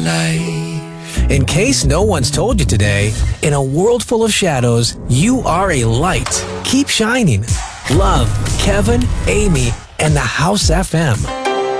life. In case no one's told you today, in a world full of shadows, you are a light. Keep shining. Love, Kevin, Amy, and the House FM.